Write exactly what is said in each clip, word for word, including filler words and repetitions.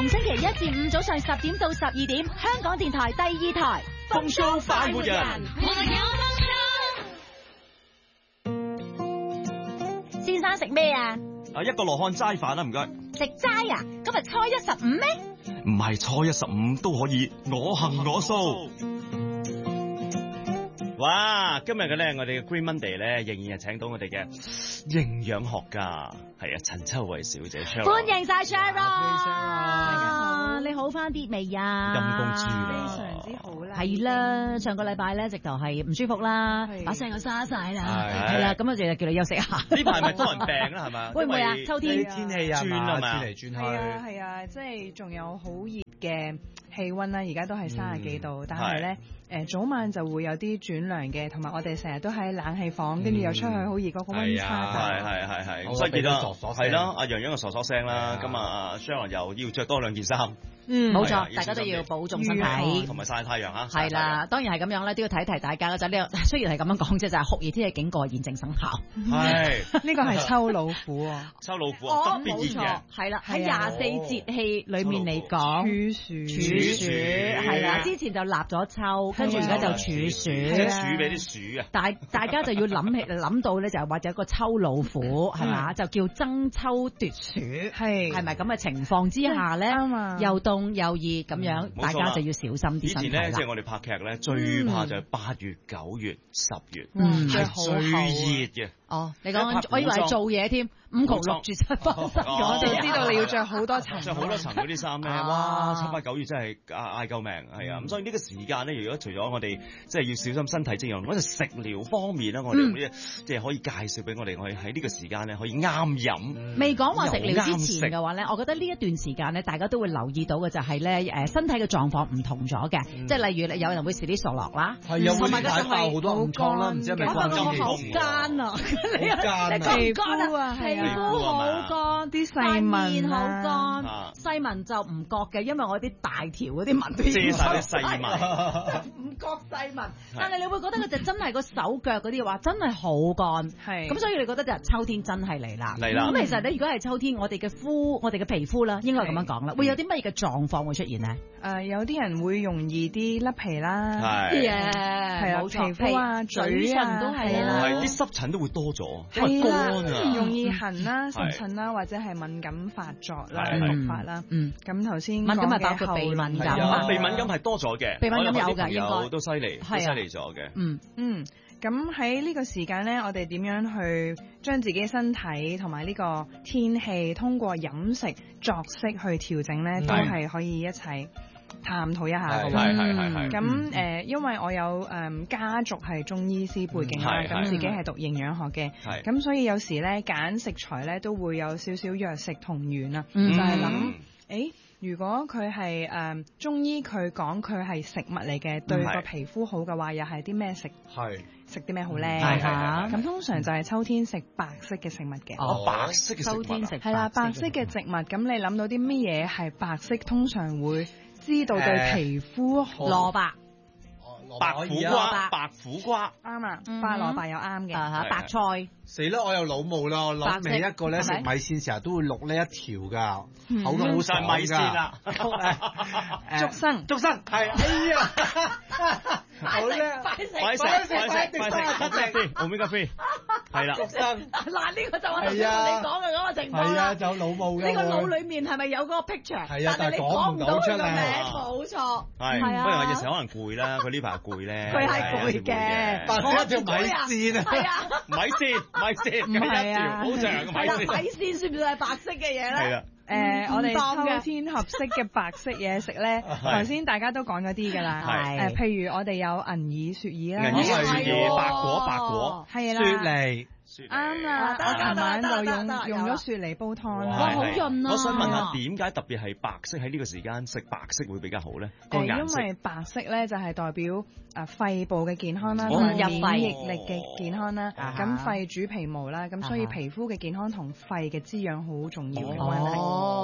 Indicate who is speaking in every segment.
Speaker 1: 逢星期一至五早上十點到十二點，香港電台第二台
Speaker 2: 風騷快活人。
Speaker 1: 先生食咩啊？
Speaker 2: 啊，一個羅漢齋飯啦，唔該。
Speaker 1: 食齋啊？今日初一十五咩？
Speaker 2: 唔係初一十五都可以，我行我素。哇！今日嘅咧，我哋嘅 Green Monday 咧，仍然係請到我哋嘅營養學家，係啊，陳秋慧小姐。
Speaker 1: 歡迎晒 Sharon，你好翻啲未啊？
Speaker 2: 陰公豬啦，
Speaker 3: 非常之好啦。
Speaker 1: 係啦，上個禮拜咧，直頭係唔舒服啦，把聲又沙晒啦，係啦，咁啊，就叫你休息下。
Speaker 2: 呢排咪多人病啦，係嘛？
Speaker 1: 會唔會啊？秋天
Speaker 4: 天氣啊，
Speaker 2: 轉啊嘛，
Speaker 4: 轉嚟轉去。
Speaker 3: 係啊係啊，即係仲有好熱嘅氣温啦，而家都係三十幾度，但係咧。誒早晚就會有啲轉涼嘅，同埋我哋成日都喺冷氣房，跟住又出去好熱嗰個温差就
Speaker 2: 係係係係，
Speaker 4: 所以見到傻傻聲
Speaker 2: 係啦，阿洋洋嘅傻傻聲啦，咁啊 Sharon 又要着多兩件衫。
Speaker 1: 嗯，冇錯，大家都要保重身體，
Speaker 2: 同埋曬太陽啊。
Speaker 1: 係啦，當然係咁樣咧，都要提一提大家啦。就呢個雖然係咁樣講啫，就係酷熱天氣警告現正生效。
Speaker 2: 係
Speaker 3: 呢個係秋老虎喎，
Speaker 2: 秋老虎特別熱嘅。
Speaker 1: 係啦，喺廿四節氣裏面嚟講，
Speaker 3: 處暑
Speaker 1: 處暑係啦，之前就立咗秋，跟住而家就處暑，
Speaker 2: 處俾啲鼠啊！
Speaker 1: 大大家就要諗起諗到咧，就係或者個秋老虎係嘛，就叫爭秋奪暑，係係咪咁嘅情況之下咧？
Speaker 3: 啱啊，
Speaker 1: 又凍又熱咁樣，大家就要小心啲。
Speaker 2: 以前咧，即係我哋拍劇咧，最怕就係八月、九月、十月，
Speaker 1: 嗯，
Speaker 2: 係最熱嘅。
Speaker 1: 哦，你講，我以為係做嘢添，五窮六絕七分身，
Speaker 3: 我就知道你要着好多層，
Speaker 2: 着好多層嗰啲衫咧，哇！七八九月真係嗌嗌救命，係啊！咁所以呢個時間咧，如果除咗我哋即係要小心身體之外，我哋食療方面咧，我哋啲即係可以介紹俾我哋，我哋喺呢個時間咧可以啱飲。
Speaker 1: 未講話食療之前嘅話咧，我覺得呢一段時間咧，大家都會留意到嘅就係咧，誒身體嘅狀況唔同咗嘅，即係例如有人會時啲傻落啦，
Speaker 4: 同埋個心係好多暗瘡啦，唔知係咪關天氣
Speaker 1: 好乾啊！
Speaker 4: 好乾。
Speaker 1: 皮
Speaker 3: 膚啊，
Speaker 1: 皮膚好乾，
Speaker 3: 啲細紋
Speaker 1: 好乾，細紋就唔覺嘅，因為我啲大條嗰啲紋都
Speaker 2: 遮曬啲細紋，
Speaker 1: 唔覺細紋。但係你會覺得佢就真係個手腳嗰啲話真係好乾，係咁，所以你覺得就秋天真係嚟啦，
Speaker 2: 嚟啦。
Speaker 1: 咁其實咧，如果係秋天，我哋嘅膚，我哋嘅皮膚啦，應該咁樣講啦，會有啲乜嘢嘅狀況會出現呢？
Speaker 3: 誒，有啲人會容易啲甩皮啦，
Speaker 2: 係
Speaker 3: 係啊，皮膚啊、嘴啊
Speaker 1: 都係啦，
Speaker 2: 係啲濕疹都會多咗，
Speaker 3: 係啦，
Speaker 2: 啊，
Speaker 3: 容易痕啦、濕疹啦，或者係敏感發作啦、復發啦。嗯，咁頭先
Speaker 1: 敏感係包括鼻敏感啊，
Speaker 2: 鼻敏感係多咗嘅，
Speaker 1: 鼻敏感有㗎，應該
Speaker 2: 都犀利，都犀利咗嘅。
Speaker 1: 嗯
Speaker 3: 嗯，咁喺呢個時間咧，我哋點樣去將自己身體同埋呢個天氣通過飲食作息去調整咧，都係可以一齊探討一下嘅。
Speaker 2: 係係係係。
Speaker 3: 咁誒，因為我有誒家族係中醫師背景啦，咁自己係讀營養學嘅，咁所以有時咧揀食材咧都會有少少藥食同源啊，就係諗誒。如果佢係誒中醫，佢講佢係食物嚟嘅，對個皮膚好嘅話，又係啲咩食？係食啲咩好咧？
Speaker 2: 係係
Speaker 3: 咁通常就係秋天食白色嘅食物嘅。
Speaker 2: 哦，白色嘅食物。秋天食
Speaker 3: 係啦，白色嘅植物。咁你諗到啲乜嘢係白色？通常會知道對皮膚好。
Speaker 1: 蘿蔔。
Speaker 2: 白苦瓜，白苦瓜
Speaker 3: 啱啊，白蘿蔔又啱嘅，
Speaker 1: 白菜。
Speaker 4: 死啦！我又老母啦，我諗起一個咧食米線成日都會錄呢一條㗎，口感好爽㗎。米線啦，
Speaker 3: 竹笙，
Speaker 4: 竹笙係，哎呀，好叻，
Speaker 2: 快食快食快食快食快食，Omega three，係啦，
Speaker 4: 竹笙。
Speaker 1: 嗱呢個就我頭先同你講嘅嗰個情況啦。
Speaker 4: 係啊，就老母嘅。
Speaker 1: 呢個腦裡面係咪有嗰個 picture？
Speaker 4: 係啊，但係
Speaker 1: 講唔到佢個名，
Speaker 4: 冇
Speaker 1: 錯。
Speaker 2: 係，不過有時可能攰啦，佢呢排攰咧。
Speaker 1: 佢係攰嘅，
Speaker 4: 白色一條米線啊！
Speaker 1: 係啊，
Speaker 2: 米線米線，
Speaker 3: 唔係啊，
Speaker 2: 好長嘅米線。
Speaker 1: 米線算唔算係白色嘅嘢咧？
Speaker 2: 係啦。
Speaker 3: 誒，我哋秋天合適嘅白色嘢食咧，頭先大家都講咗啲㗎啦。誒，譬如我哋有銀耳、雪耳啦，
Speaker 2: 銀耳、雪耳、白果、白果，
Speaker 3: 係啦，
Speaker 4: 雪梨。
Speaker 3: 啱啦，我琴晚就用用咗雪梨煲湯，
Speaker 1: 哇，好潤啊！
Speaker 2: 我想問下，點解特別係白色喺呢個時間食白色會比較好咧？
Speaker 3: 誒，因為白色咧就係代表誒肺部嘅健康啦，同埋免疫力嘅健康啦。咁肺主皮毛啦，咁所以皮膚嘅健康同肺嘅滋養好重要嘅關係。
Speaker 1: 哦，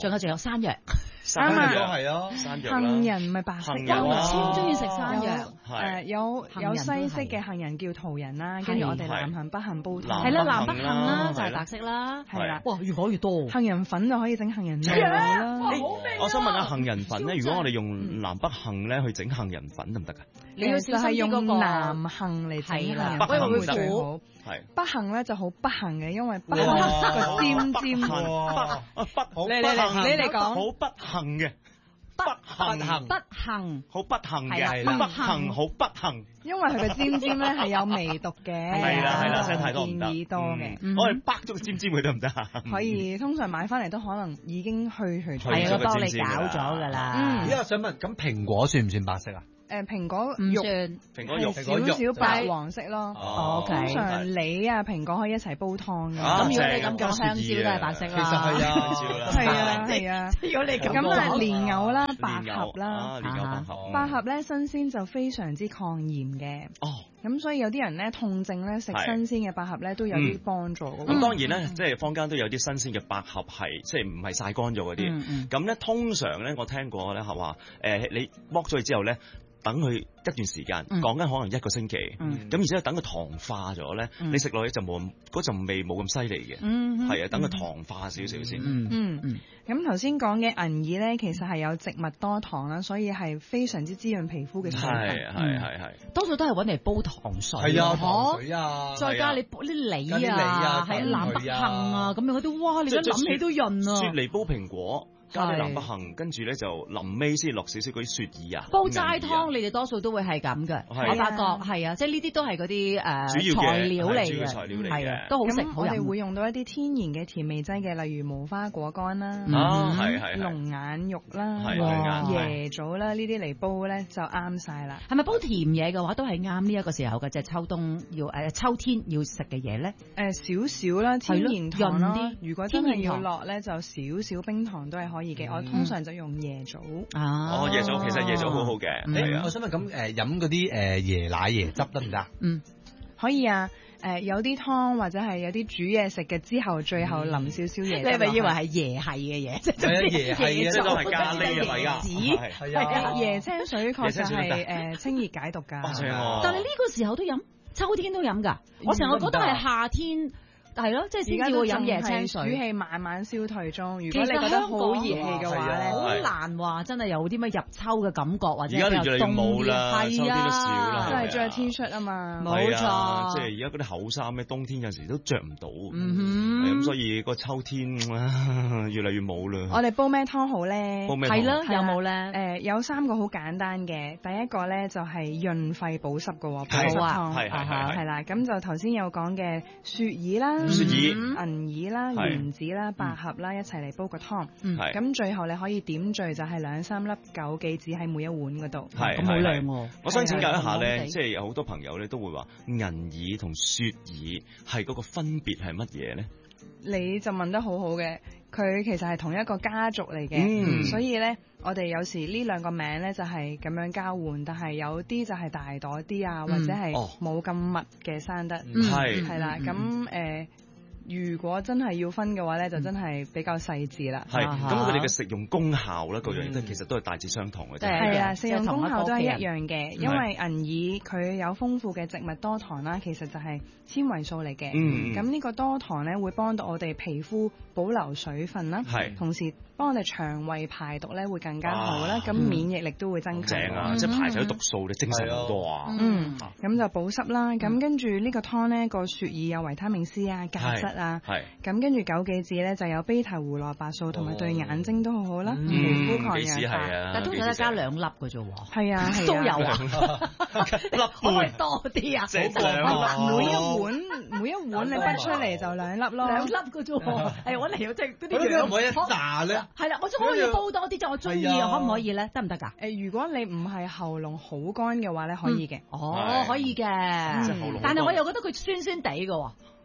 Speaker 1: 仲有仲有山藥。
Speaker 2: 山藥
Speaker 4: 係啊，
Speaker 2: 山藥
Speaker 3: 杏仁咪白色，
Speaker 1: 我
Speaker 2: 杏仁啊
Speaker 1: 超中意食山藥。
Speaker 3: 誒有有西式嘅杏仁叫桃仁啦，跟住我哋南杏北杏煲湯。
Speaker 1: 係啦，南北杏啦就係白色啦，
Speaker 3: 係啦。
Speaker 1: 哇，越講越多。
Speaker 3: 杏仁粉就可以整杏仁醬啦。
Speaker 2: 我想問下杏仁粉咧，如果我哋用南北杏咧去整杏仁粉得唔得㗎？
Speaker 3: 你要小心用南杏嚟整杏仁粉會最好。
Speaker 2: 係
Speaker 3: 北杏咧就好不幸嘅，因為北杏個尖尖。
Speaker 2: 北好
Speaker 3: 你你你你嚟講，
Speaker 2: 好不幸嘅。不幸，
Speaker 1: 不幸，
Speaker 2: 好不幸嘅，
Speaker 1: 係
Speaker 2: 不幸，好不幸。
Speaker 3: 因為佢嘅尖尖咧係有微毒嘅，
Speaker 2: 係啦係啦，食太多唔得。
Speaker 3: 建議多嘅，
Speaker 2: 我哋掰咗個尖尖佢得唔得啊？
Speaker 3: 可以，通常買翻嚟都可能已經去除咗，
Speaker 1: 係啊，幫你搞咗㗎啦。
Speaker 3: 嗯，
Speaker 4: 依家想問，咁蘋果算唔算白色啊？
Speaker 3: 誒蘋果
Speaker 1: 唔算，
Speaker 2: 蘋果肉
Speaker 3: 少少白黃色咯。
Speaker 1: 哦，
Speaker 3: 通常梨啊蘋果可以一齊煲湯嘅。
Speaker 1: 咁如果你咁講，香蕉都係白色啦。
Speaker 4: 其實係啊，
Speaker 3: 係啊係啊。
Speaker 1: 如果你咁
Speaker 3: 咁啊，蓮藕啦，百合
Speaker 2: 啊
Speaker 3: 啦，
Speaker 2: 蓮藕百合。
Speaker 3: 百合咧新鮮就非常之抗炎嘅。
Speaker 2: 哦。
Speaker 3: 咁所以有啲人咧痛症咧食新鮮嘅百合咧都有啲幫助嘅。
Speaker 2: 咁當然咧，即係坊間都有啲新鮮嘅百合係即係唔係曬乾咗嗰啲。咁咧通常咧我聽過咧係話誒你剝咗佢之後咧。等佢一段時間，講緊可能一個星期，咁而且等佢糖化咗咧，你食落去就冇嗰陣味冇咁犀利嘅，係啊，等佢糖化少少先。
Speaker 3: 嗯嗯，咁頭先講嘅銀耳咧，其實係有植物多糖啦，所以係非常之滋潤皮膚嘅水分。
Speaker 2: 係係係係，
Speaker 1: 多數都係揾嚟煲糖水。
Speaker 4: 係啊，糖水啊，
Speaker 1: 再加你煲啲梨啊，係南北杏啊，咁樣嗰啲，哇！你一諗起都潤啊。
Speaker 2: 雪梨煲蘋果。加啲南北杏，跟住咧就臨尾先落少少嗰啲雪耳啊。
Speaker 1: 煲齋湯你哋多數都會係咁嘅，我發覺係啊，即係呢啲都係嗰啲誒材料嚟嘅，
Speaker 2: 材料嚟
Speaker 1: 嘅，都好食。
Speaker 3: 我哋會用到一啲天然嘅甜味劑嘅，例如無花果乾啦，
Speaker 2: 啊係係
Speaker 3: 龍眼肉啦，椰棗啦，呢啲嚟煲咧就啱晒啦。
Speaker 1: 係咪煲甜嘢嘅話都係啱呢一個時候嘅，即係秋冬要誒秋天要食嘅嘢咧？
Speaker 3: 誒少少啦，天然糖啦。如果真係要落咧，就少少冰糖都係可以嘅。我通常就用椰棗。
Speaker 2: 哦，椰棗其實椰棗好好嘅。
Speaker 4: 誒，我想問咁誒飲嗰啲誒椰奶椰汁得唔得？
Speaker 3: 嗯，可以啊。誒有啲湯或者係有啲煮嘢食嘅之後，最後淋少少椰。你係咪以為係椰係嘅嘢？即係
Speaker 4: 椰係嘅，
Speaker 2: 即係都係咖喱嘅咪㗎。
Speaker 3: 係啊，椰青水確實係誒清熱解毒㗎。
Speaker 1: 但係呢個時候都飲，秋天都飲㗎。我成日覺得係夏天。係咯，即係先至會飲椰青水，暑氣慢慢消退中。如果你覺得好熱氣嘅話咧，好難話真係有啲乜入秋嘅感覺，或者比較凍啲。
Speaker 2: 秋天都少啦，
Speaker 3: 都係着 T 恤啊嘛，
Speaker 1: 冇錯。
Speaker 2: 即係而家嗰啲厚衫咧，冬天有時都着唔到。
Speaker 1: 嗯哼，
Speaker 2: 咁所以個秋天越嚟越冇啦。
Speaker 3: 我哋煲咩湯好咧？
Speaker 2: 煲咩湯？
Speaker 1: 係啦，有冇咧？
Speaker 3: 誒，有三個好簡單嘅。第一個咧就係潤肺補濕嘅喎，補濕湯
Speaker 2: 係係
Speaker 3: 係啦。咁就頭先有講嘅雪耳啦。
Speaker 2: 雪耳、
Speaker 3: 銀耳啦、蓮子啦、百合啦，一齊嚟煲個湯。咁最後你可以點綴就係兩三粒枸杞子喺每一碗嗰度。
Speaker 2: 係
Speaker 1: 咁好靚喎！
Speaker 2: 我想請教一下咧，即係有好多朋友咧都會話銀耳同雪耳係嗰個分別係乜嘢咧？
Speaker 3: 你就問得好好嘅，佢其實係同一個家族嚟嘅，所以咧我哋有時呢兩個名咧就係咁樣交換，但係有啲就係大朵啲啊，或者係冇咁密嘅生得，
Speaker 2: 係
Speaker 3: 係啦，咁誒。如果真係要分嘅話咧，就真係比較細緻啦。
Speaker 2: 係，咁佢哋嘅食用功效咧，各樣嘢都其實都係大致相同嘅。
Speaker 3: 係啊，食用功效都係一樣嘅，因為銀耳佢有豐富嘅植物多糖啦，其實就係纖維素嚟嘅。嗯，咁呢個多糖咧會幫到我哋皮膚保留水分啦，係，同時幫我哋腸胃排毒咧會更加好啦，咁免疫力都會增強。
Speaker 2: 正啊，即係排除咗毒素，你精神好多啊。
Speaker 3: 嗯，咁就保濕啦。咁跟住呢個湯咧，個雪耳有維他命 C 啊、鈣質啊，
Speaker 2: 係
Speaker 3: 咁跟住枸杞子咧就有 beta 胡蘿蔔素，同埋對眼睛都好好啦，皮膚抗氧化。
Speaker 1: 但通常都加兩粒嘅啫喎。
Speaker 3: 係啊，
Speaker 1: 都有啊，
Speaker 2: 粒
Speaker 1: 可唔可以多啲啊？
Speaker 3: 每一碗每一碗你滗出嚟就兩粒咯，
Speaker 1: 兩粒嘅啫喎。係我嚟即係嗰啲
Speaker 4: 樣。可唔可以一紮咧？
Speaker 1: 係啦，我仲可以煲多啲，即係我中意，可唔可以咧？得唔得㗎？
Speaker 3: 誒，如果你唔係喉嚨好乾嘅話咧，可以嘅。
Speaker 1: 哦，可以嘅。但係我又覺得佢酸酸地嘅喎。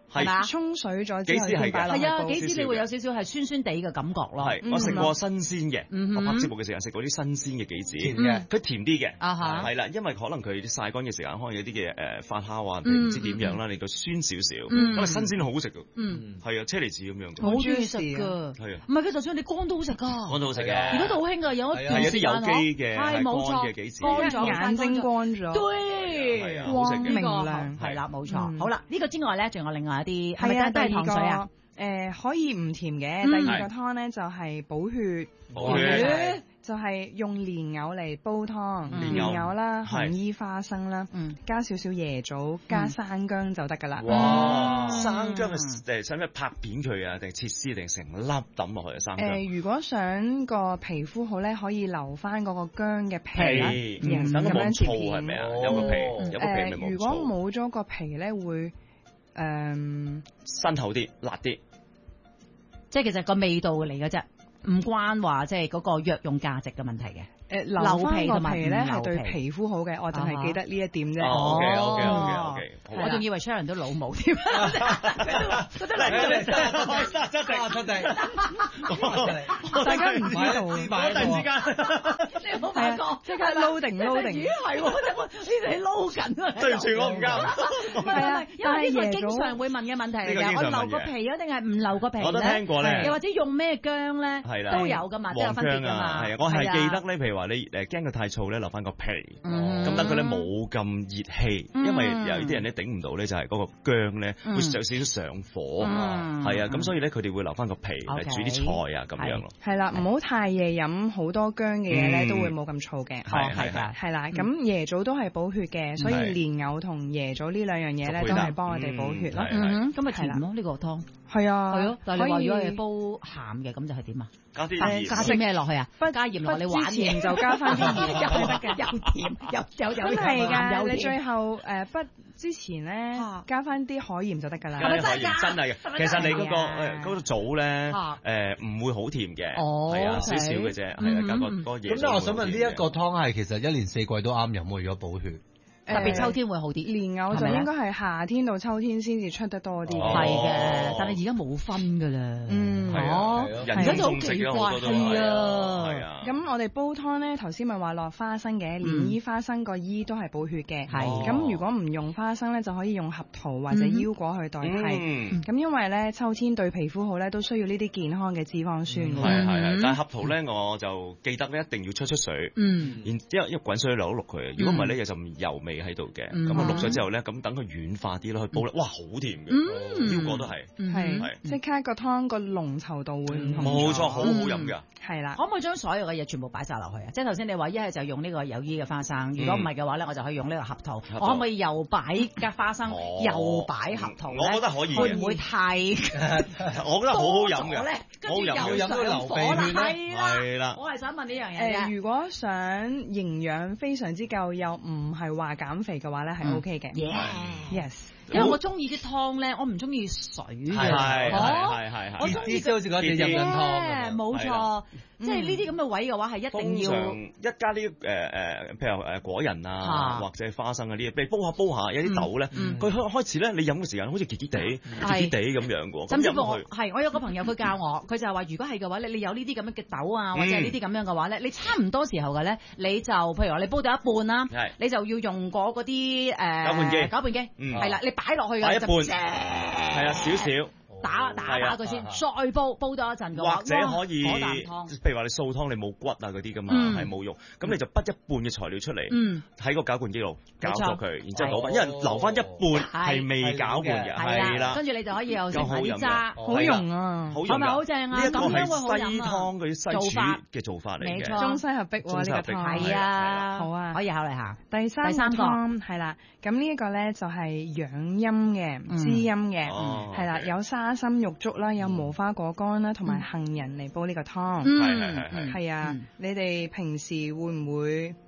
Speaker 1: 係嘛？
Speaker 3: 沖水咗之後先擺落去煲。
Speaker 1: 係啊，幾時你會有少少係酸酸地嘅感覺咯。
Speaker 2: 係，我食過新鮮嘅，我拍節目嘅時候食過啲新鮮嘅杞子，
Speaker 4: 甜嘅，
Speaker 2: 佢甜啲嘅。
Speaker 1: 啊哈，
Speaker 2: 係啦，因為可能佢曬乾嘅時間可能有啲嘅誒發酵啊，唔知點樣啦，令到酸少少。咁啊新鮮好食㗎。嗯，係啊，車厘子咁樣。
Speaker 1: 好中意食㗎。係啊，唔係佢就算你乾都好食㗎。
Speaker 2: 乾都好食嘅。
Speaker 1: 而家都好興㗎，有一段時間
Speaker 2: 係有啲有機嘅係
Speaker 1: 冇錯
Speaker 2: 嘅杞子，
Speaker 3: 乾咗眼睛乾咗。
Speaker 1: 對，
Speaker 3: 光明亮。
Speaker 1: 係啦，冇錯。好啦，呢個之外咧，仲有另外一啲
Speaker 3: 係啊，
Speaker 1: 都係糖水啊。
Speaker 3: 誒可以唔甜嘅。第二個湯咧就係補血。
Speaker 2: 補血
Speaker 3: 就係用蓮藕嚟煲湯，蓮藕啦、紅衣花生啦，加少少椰棗，加生薑就得㗎啦。
Speaker 2: 哇！生薑誒使唔使拍扁佢啊？定切絲定成粒抌落去啊？生薑
Speaker 3: 誒，如果想個皮膚好咧，可以留翻嗰個薑嘅皮啦，
Speaker 2: 咁樣切片係咪啊？有個皮，有個皮咪冇醋。
Speaker 3: 如果冇咗個皮咧，會誒
Speaker 2: 辛口啲、辣啲，
Speaker 1: 即係其實個味道嚟嘅啫。唔關話即係嗰個藥用價值嘅問題嘅。
Speaker 3: 誒留皮個皮咧係對皮膚好嘅，我淨係記得呢一點啫。
Speaker 2: 哦，OK OK OK OK，
Speaker 1: 我仲以為 Sharon 都老母添。
Speaker 2: 得嚟得嚟得嚟得嚟出地，
Speaker 3: 大家唔知道，
Speaker 2: 突然之間，
Speaker 1: 你冇發覺
Speaker 3: 即刻 loading loading，
Speaker 1: 咦係喎，你哋撈緊啊！
Speaker 2: 對唔住我唔啱。
Speaker 1: 係啊，因為呢個經常會問嘅問題嚟嘅，我留個皮啊定係唔留個皮咧？
Speaker 2: 我都聽過咧。
Speaker 1: 又或者用咩薑咧？
Speaker 2: 係啦，
Speaker 1: 都有噶嘛，都有分別噶嘛。
Speaker 2: 係啊，我係記得咧，譬如話你誒驚佢太燥咧，留翻個皮，咁等佢咧冇咁熱氣，因為有啲人咧頂唔到咧，就係嗰個薑咧會有少少上火，係啊，咁所以咧佢哋會留翻個皮嚟煮啲菜啊咁樣咯。
Speaker 3: 係啦，唔好太夜飲好多薑嘅嘢咧，都會冇咁燥嘅。
Speaker 2: 係係係。
Speaker 3: 係啦，咁椰棗都係補血嘅，所以蓮藕同椰棗呢兩樣嘢咧都係幫我哋補血咯。
Speaker 1: 咁咪甜咯呢個湯。
Speaker 3: 係啊，
Speaker 1: 係咯。但係你話如果係煲鹹嘅，咁就係點啊？
Speaker 2: 加啲鹽，
Speaker 1: 加啲咩落去啊？不加鹽落，你玩
Speaker 3: 鹽就加翻啲鹽，
Speaker 1: 又得嘅，又甜又又有
Speaker 3: 真係㗎！你最後誒不之前咧加翻啲海鹽就得㗎啦。
Speaker 2: 加啲海鹽真係嘅，其實你嗰個誒嗰個棗咧誒唔會好甜嘅，係啊少少嘅啫，係啊加個嗰個嘢。
Speaker 4: 咁但係我想問呢一個湯係其實一年四季都啱飲喎，如果補血。
Speaker 1: 特別秋天會好啲，
Speaker 3: 蓮藕就應該係夏天到秋天先至出得多啲。
Speaker 1: 係嘅，但係而家冇分㗎啦。
Speaker 3: 嗯，
Speaker 2: 哦，而家就好奇怪，
Speaker 1: 係啊。
Speaker 3: 咁我哋煲湯咧，頭先咪話落花生嘅，蓮衣花生個衣都係補血嘅。
Speaker 1: 係。
Speaker 3: 咁如果唔用花生咧，就可以用合桃或者腰果去代替。咁因為咧秋天對皮膚好咧，都需要呢啲健康嘅脂肪酸。
Speaker 2: 係係係，但係合桃咧，我就記得咧一定要出出水。嗯。然之後一滾水流一淥佢，如果唔係咧有陣油味喺度嘅，咁啊淥咗之後咧，咁等佢軟化啲咯，去煲咧，哇好甜嘅，腰果都係，
Speaker 3: 係即刻個湯個濃稠度會唔同。
Speaker 2: 冇錯，好好飲㗎。
Speaker 3: 係啦，
Speaker 1: 可唔可以將所有嘅嘢全部擺晒落去啊？即係頭先你話一係就用呢個有衣嘅花生，如果唔係嘅話咧，我就可以用呢個合桃。我可唔可以又擺嘅花生，又擺合桃咧？
Speaker 2: 我覺得可以。
Speaker 1: 會唔會太？
Speaker 2: 我覺得好好飲嘅，好飲
Speaker 1: 又
Speaker 2: 飲
Speaker 1: 流鼻血啦。
Speaker 2: 係啦，
Speaker 1: 我係想問呢樣嘢嘅。
Speaker 3: 如果想營養非常之夠，又唔係話減肥嘅話咧，係 OK 嘅。Yes。
Speaker 1: 因為我中意啲湯咧，我唔中意水嘅。
Speaker 2: 係係係係。
Speaker 1: 我中意
Speaker 4: 好似嗰隻飲緊湯。
Speaker 1: 冇錯，即係呢啲咁嘅位嘅話係一定要。
Speaker 2: 一加啲誒誒，譬如誒果仁啊，或者花生啊啲嘢，譬如煲下煲下，有啲豆咧，佢開開始咧，你飲嘅時間好似結結地、結結地咁樣嘅喎。
Speaker 1: 甚至乎我係我有個朋友佢教我，佢就係話如果係嘅話咧，你有呢啲咁樣嘅豆啊，或者係呢啲咁樣嘅話咧，你差唔多時候嘅咧，你就譬如話你煲到一半啦，你就要用過嗰啲誒攪
Speaker 2: 拌機，
Speaker 1: 攪拌機，係啦，你擺落去嘅，
Speaker 2: 擺一半，係啊，少少。
Speaker 1: 打打打佢先，再煲煲多一陣嘅
Speaker 2: 話，或者可以，譬如話你素湯你冇骨啊嗰啲噶嘛，係冇肉，咁你就畢一半嘅材料出嚟，喺個攪拌機度攪過佢，然之後攞翻，因為留翻一半係未攪拌嘅，係啦，
Speaker 1: 跟住你就可以有成埋啲渣，
Speaker 3: 好用啊，
Speaker 1: 係咪好正啊？
Speaker 2: 呢一個係西湯嗰啲西煮嘅做法嚟嘅，
Speaker 3: 中西合璧喎呢個湯，
Speaker 1: 係啊，
Speaker 3: 好啊，
Speaker 1: 可以考慮下。
Speaker 3: 第三個湯係啦，咁呢一個咧就係養陰嘅、滋陰嘅，係啦，有沙花心玉竹啦，有無花果乾啦，同埋杏仁嚟煲呢個湯。
Speaker 2: 係係係係。
Speaker 3: 係啊，你哋平時會唔會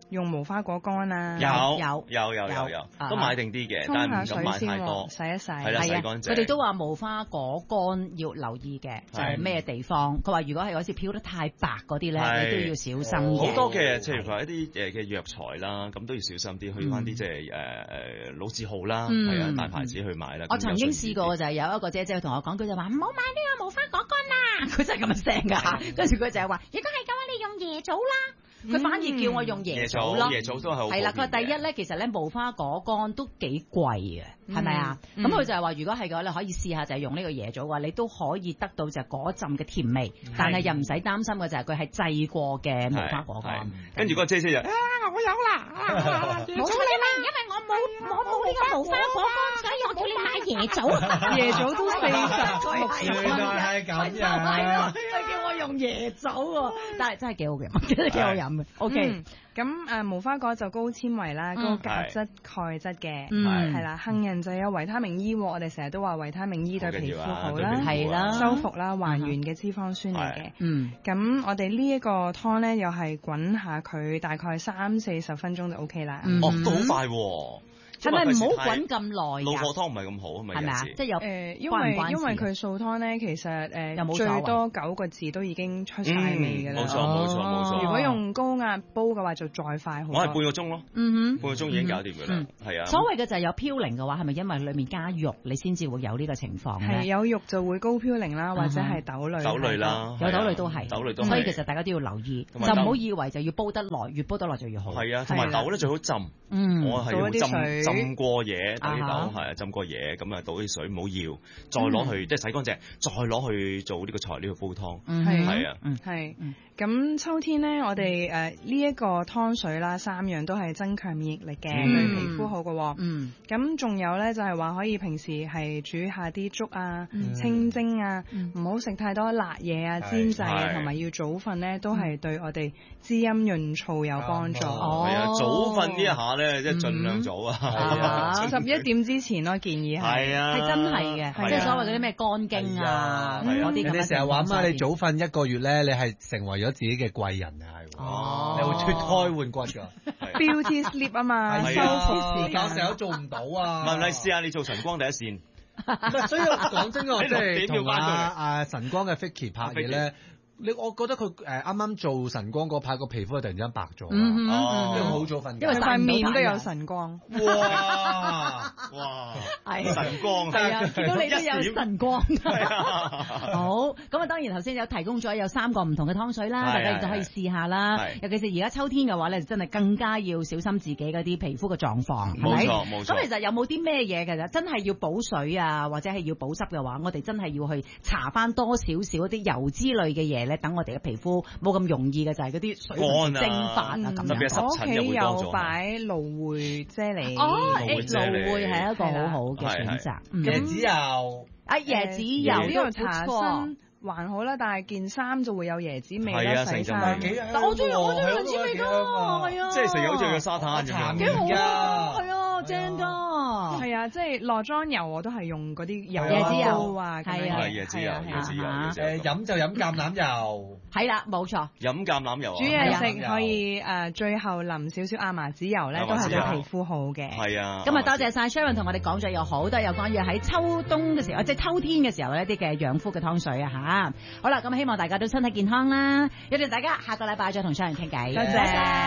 Speaker 3: 用無花果乾啊，
Speaker 2: 有有有有有有，都買定啲嘅，但係唔敢買太多，
Speaker 3: 洗一洗，
Speaker 2: 係啦，洗乾淨。
Speaker 1: 佢哋都話無花果乾要留意嘅，就係咩地方？佢話如果係好似漂得太白嗰啲咧，你都要小心嘅。
Speaker 2: 好多嘅，譬如話一啲誒嘅藥材啦，咁都要小心啲，去翻啲即係誒誒老字號啦，係啊，大牌子去買啦。
Speaker 1: 我曾經試過就係有一個姐姐同我講，佢就話唔好買呢個無花果乾啦，佢真係咁樣聲㗎，跟住佢就係話，如果係咁，你用椰棗啦。佢反而叫我用椰棗咯，
Speaker 2: 椰棗都係好。係
Speaker 1: 啦，佢話第一咧，其實咧無花果乾都幾貴嘅，係咪啊？咁佢就係話，如果係嘅話，你可以試下就係用呢個椰棗嘅話，你都可以得到就係嗰陣嘅甜味，但係又唔使擔心嘅就係佢係製過嘅無花果乾。
Speaker 2: 跟住個姐姐就啊，我有啦，
Speaker 1: 冇錯啦，因為我冇我冇呢個無花果乾，所以我叫你買椰棗，
Speaker 3: 椰棗都四十六
Speaker 4: 原來係咁樣，
Speaker 1: 佢叫我用椰棗喎，但係真係幾好嘅，真係幾好飲。O K，
Speaker 3: 咁誒無花果就高纖維啦，高鉀質、鈣質嘅，係啦。杏仁就有維他命 E，我哋成日都話維他命 E 對皮膚好啦，係啦，修復啦，還原嘅脂肪酸嚟嘅。嗯，咁我哋呢一個湯咧，又係滾下佢大概三四十分鐘就 O K 啦。
Speaker 2: 哦，都好快喎。
Speaker 1: 係咪唔好滾咁耐？
Speaker 2: 老火湯唔係咁好，係咪？係咪啊？
Speaker 1: 即係有
Speaker 3: 誒，因為因為佢素湯咧，其實誒最多九個字都已經出晒味㗎啦。
Speaker 2: 冇錯冇錯冇錯。
Speaker 3: 如果用高壓煲嘅話，就再快好多。
Speaker 2: 我係半個鐘咯。嗯哼，半個鐘已經搞掂㗎啦。係啊。
Speaker 1: 所謂嘅就係有嘌呤嘅話，係咪因為裡面加肉，你先至會有呢個情況咧？
Speaker 3: 係有肉就會高嘌呤啦，或者係豆類。
Speaker 2: 豆類啦，
Speaker 1: 有豆類都係。
Speaker 2: 豆類都係。
Speaker 1: 所以其實大家都要留意，就唔好以為就要煲得耐，越煲得耐就越好。
Speaker 2: 係啊，同埋豆咧最好浸。
Speaker 1: 嗯。
Speaker 2: 我係要浸浸過嘢。豆啲豆係啊，浸過嘢咁啊，倒啲水唔好要，再攞去即係洗乾淨，再攞去做呢個材料去煲湯，係啊，
Speaker 3: 係。咁秋天咧，我哋誒呢一個湯水啦，三樣都係增強免疫力嘅，對皮膚好嘅。嗯。咁仲有咧，就係話可以平時係煮下啲粥啊、清蒸啊，唔好食太多辣嘢啊、煎製啊，同埋要早瞓咧，都係對我哋滋陰潤燥有幫助。
Speaker 2: 哦。係啊，早瞓呢一下咧，即係盡量早啊。係
Speaker 3: 啊。十一點之前咯，建議係。
Speaker 2: 係啊。
Speaker 1: 係真係嘅，即係所謂嗰啲咩肝經啊，嗰啲咁。
Speaker 4: 你成日話嘛，你早瞓一個月咧，你係成為咗自己嘅貴人啊，係。哦。你會脫胎換骨㗎。
Speaker 3: Beauty sleep 啊嘛，修復時間
Speaker 4: 成日都做唔到啊。
Speaker 2: 問你試下，你做晨光第一線。
Speaker 4: 所以講真我即係同阿阿晨光嘅 Vicky 拍嘢咧。你我覺得佢誒啱啱做晨光嗰排個皮膚突然之間白咗，哦，因為好早瞓覺，
Speaker 3: 因為塊面都有晨光，
Speaker 2: 哇哇，係晨光，
Speaker 1: 係啊，見到你都有晨光，好，咁啊當然頭先有提供咗有三個唔同嘅湯水啦，大家亦都可以試下啦，尤其是而家秋天嘅話咧，真係更加要小心自己嗰啲皮膚嘅狀況，係咪？冇錯冇錯。咁其實有冇啲咩嘢其實真係要補水啊，或者係要補濕嘅話，我哋真係要去搽翻多少少嗰啲油脂類嘅嘢。等我哋嘅皮膚冇咁容易嘅就係嗰啲水分蒸發啊咁樣。
Speaker 3: 我屋企有擺蘆薈啫喱，
Speaker 1: 哦，蘆薈係一個好好嘅選擇。
Speaker 4: 椰子油，
Speaker 1: 啊椰子油呢個
Speaker 3: 搽身還好啦，但係件衫就會有椰子味啦，洗衫。
Speaker 1: 但我中意我中意椰子味㗎，係啊，
Speaker 2: 即係食好似個沙灘咁樣，
Speaker 1: 幾好啊，係啊，正㗎。
Speaker 3: 係啊，即係落妝油我都係用嗰啲油
Speaker 1: 椰子油
Speaker 3: 啊，
Speaker 1: 係啊，
Speaker 2: 椰子油，椰子油，
Speaker 4: 誒飲就飲橄欖油，
Speaker 1: 係啦，冇錯，
Speaker 2: 飲橄欖油。
Speaker 3: 煮嘢食可以誒，最後淋少少亞麻籽油咧，都係對皮膚好嘅。
Speaker 2: 係啊，
Speaker 1: 咁啊多謝晒 Sharon 同我哋講咗有好多有關於喺秋冬嘅時候，即係秋天嘅時候呢啲嘅養膚嘅湯水啊嚇。好啦，咁希望大家都身體健康啦，約定大家下個禮拜再同 Sharon 傾偈。
Speaker 3: 多謝。